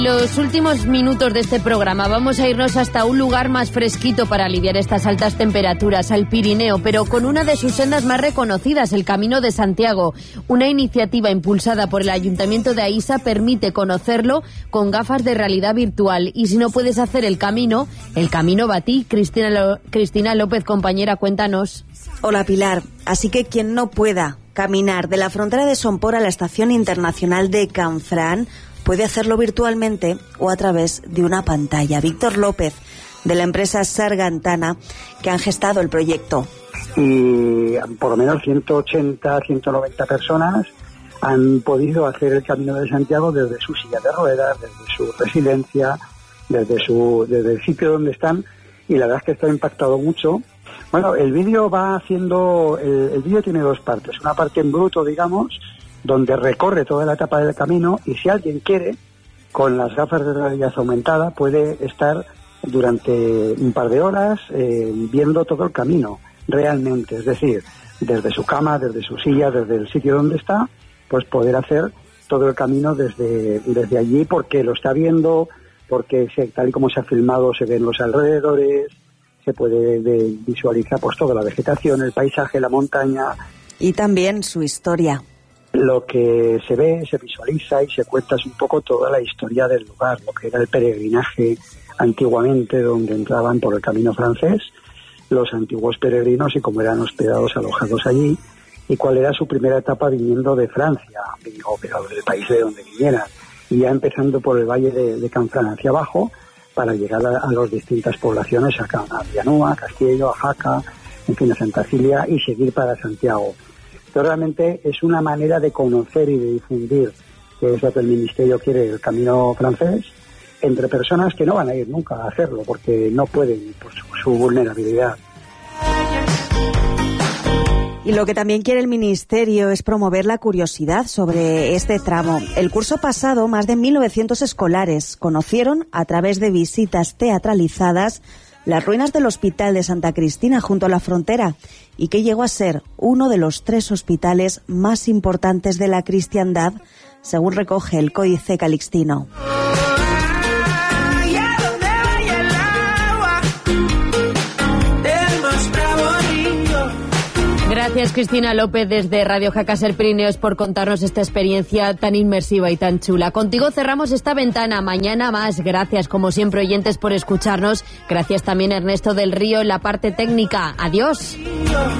Los últimos minutos de este programa vamos a irnos hasta un lugar más fresquito para aliviar estas altas temperaturas, al Pirineo, pero con una de sus sendas más reconocidas, el Camino de Santiago. Una iniciativa impulsada por el Ayuntamiento de Aísa permite conocerlo con gafas de realidad virtual. Y si no puedes hacer el camino va a ti. Cristina López, compañera, cuéntanos. Hola, Pilar. Así que quien no pueda caminar de la frontera de Sompor a la Estación Internacional de Canfrán puede hacerlo virtualmente o a través de una pantalla. Víctor López, de la empresa Sargantana, que han gestado el proyecto. Y por lo menos 180, 190 personas han podido hacer el Camino de Santiago desde su silla de ruedas, desde su residencia, desde el sitio donde están, y la verdad es que está impactado mucho. Bueno, el vídeo va haciendo, el vídeo tiene dos partes, una parte en bruto, digamos, donde recorre toda la etapa del camino, y si alguien quiere, con las gafas de realidad aumentada, puede estar durante un par de horas viendo todo el camino, realmente, es decir, desde su cama, desde su silla, desde el sitio donde está, pues poder hacer todo el camino desde allí, porque lo está viendo, porque tal y como se ha filmado se ven los alrededores, se puede visualizar pues toda la vegetación, el paisaje, la montaña. Y también su historia. Lo que se ve, se visualiza y se cuenta es un poco toda la historia del lugar, lo que era el peregrinaje antiguamente, donde entraban por el camino francés los antiguos peregrinos y cómo eran hospedados, alojados allí, y cuál era su primera etapa viniendo de Francia, pero del país de donde vinieran, y ya empezando por el valle de Canfrán hacia abajo, para llegar a las distintas poblaciones, a Villanueva, a Castillo, a Jaca, en fin, a Santa Cilia, y seguir para Santiago. Pero realmente es una manera de conocer y de difundir, que es lo que el Ministerio quiere, el camino francés, entre personas que no van a ir nunca a hacerlo, porque no pueden, por su vulnerabilidad. Y lo que también quiere el Ministerio es promover la curiosidad sobre este tramo. El curso pasado, más de 1.900 escolares conocieron, a través de visitas teatralizadas, las ruinas del Hospital de Santa Cristina junto a la frontera, y que llegó a ser uno de los 3 hospitales más importantes de la cristiandad, según recoge el Códice Calixtino. Gracias, Cristina López, desde Radio Jaca Ser Pirineos, por contarnos esta experiencia tan inmersiva y tan chula. Contigo cerramos esta ventana. Mañana más. Gracias, como siempre, oyentes, por escucharnos. Gracias también a Ernesto del Río en la parte técnica. Adiós.